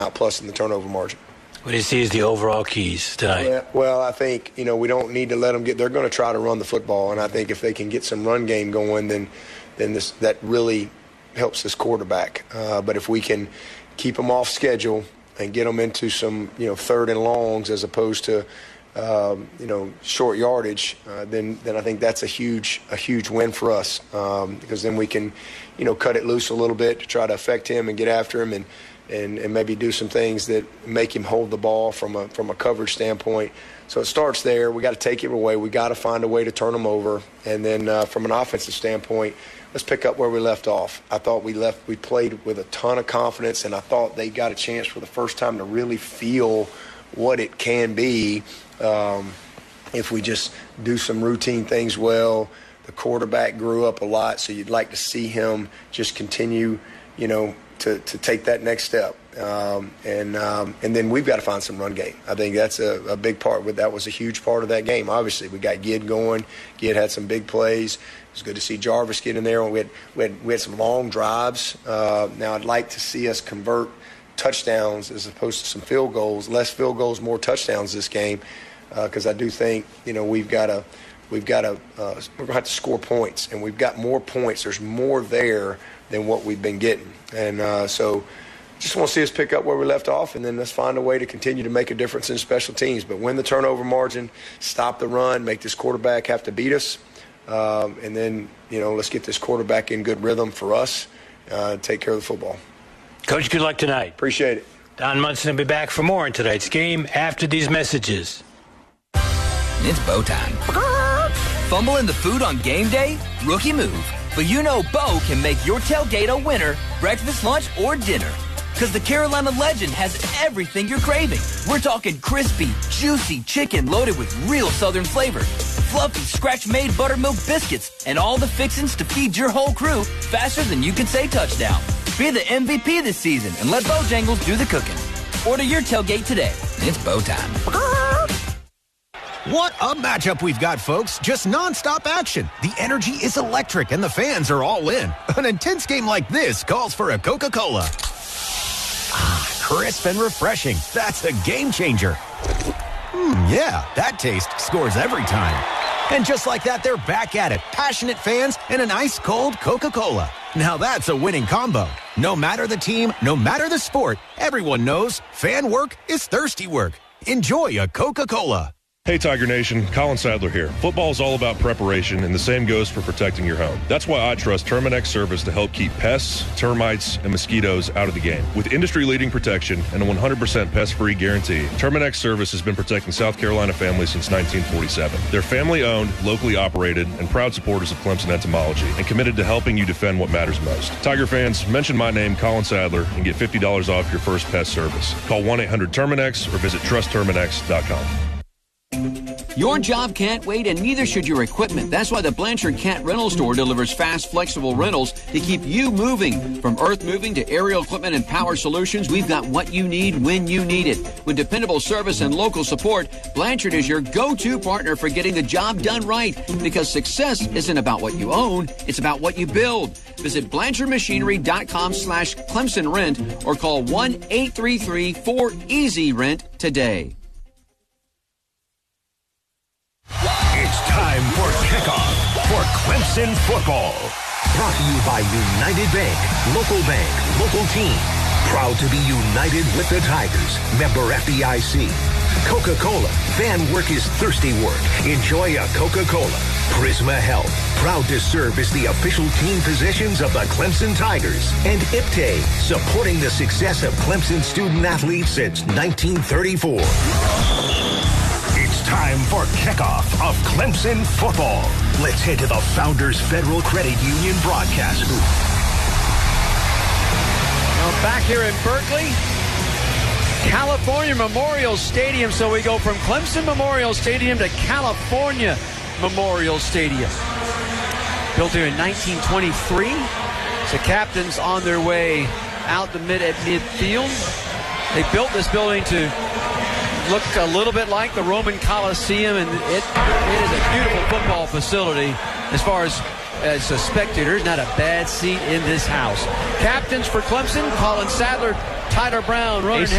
plus in the turnover margin. What do you see as the overall keys tonight? Well, I think, we don't need to let them they're going to try to run the football, and I think if they can get some run game going, then that really helps this quarterback. But if we can keep them off schedule and get them into some, third and longs as opposed to, short yardage, then I think that's a huge win for us, because then we can, cut it loose a little bit to try to affect him and get after him and maybe do some things that make him hold the ball from a coverage standpoint. So it starts there. We got to take it away. We got to find a way to turn them over. And then from an offensive standpoint, let's pick up where we left off. I thought we played with a ton of confidence, and I thought they got a chance for the first time to really feel what it can be if we just do some routine things well. The quarterback grew up a lot, so you'd like to see him just continue, to take that next step. And then we've got to find some run game. I think that's a big part. That was a huge part of that game. Obviously, we got Gid going. Gid had some big plays. It was good to see Jarvis get in there. We had some long drives. Now I'd like to see us convert touchdowns as opposed to some field goals. Less field goals, more touchdowns this game, because I do think we're going to have to score points, and we've got more points. There's more there than what we've been getting, and so just want to see us pick up where we left off, and then let's find a way to continue to make a difference in special teams. But win the turnover margin, stop the run, make this quarterback have to beat us, and then let's get this quarterback in good rhythm for us, take care of the football. Coach, good luck tonight. Appreciate it. Don Munson will be back for more in tonight's game after these messages. It's Bo time. Fumbling the food on game day? Rookie move. But Bo can make your tailgate a winner, breakfast, lunch, or dinner. Because the Carolina Legend has everything you're craving. We're talking crispy, juicy chicken loaded with real Southern flavor, fluffy, scratch-made buttermilk biscuits, and all the fixins to feed your whole crew faster than you can say touchdown. Be the MVP this season and let Bojangles do the cooking. Order your tailgate today. It's Bo time. What a matchup we've got, folks. Just nonstop action. The energy is electric and the fans are all in. An intense game like this calls for a Coca-Cola. Crisp and refreshing. That's a game changer. Yeah, that taste scores every time. And just like that, they're back at it. Passionate fans and an ice-cold Coca-Cola. Now that's a winning combo. No matter the team, no matter the sport, everyone knows fan work is thirsty work. Enjoy a Coca-Cola. Hey Tiger Nation, Colin Sadler here. Football is all about preparation, and the same goes for protecting your home. That's why I trust Terminix Service to help keep pests, termites, and mosquitoes out of the game. With industry-leading protection and a 100% pest-free guarantee, Terminix Service has been protecting South Carolina families since 1947. They're family-owned, locally operated, and proud supporters of Clemson entomology, and committed to helping you defend what matters most. Tiger fans, mention my name, Colin Sadler, and get $50 off your first pest service. Call 1-800-TERMINX or visit trustterminix.com. Your job can't wait, and neither should your equipment. That's why the Blanchard Cat Rental Store delivers fast, flexible rentals to keep you moving. From earth moving to aerial equipment and power solutions, we've got what you need when you need it. With dependable service and local support, Blanchard is your go-to partner for getting the job done right. Because success isn't about what you own, it's about what you build. Visit BlanchardMachinery.com/Clemson Rent or call 1-833-4EASY-RENT today. It's time for kickoff for Clemson football. Brought to you by United Bank, local team. Proud to be united with the Tigers. Member FDIC. Coca-Cola. Fan work is thirsty work. Enjoy a Coca-Cola. Prisma Health. Proud to serve as the official team physicians of the Clemson Tigers. And IPTAY. Supporting the success of Clemson student athletes since 1934. It's time for kickoff of Clemson football. Let's head to the Founders Federal Credit Union broadcast booth. Well, back here in Berkeley, California Memorial Stadium. So we go from Clemson Memorial Stadium to California Memorial Stadium. Built here in 1923. So captains on their way out at midfield. They built this building to look a little bit like the Roman Coliseum, and it is a beautiful football facility as far as a spectator. Not a bad seat in this house. Captains for Clemson, Colin Sadler, Tyler Brown running.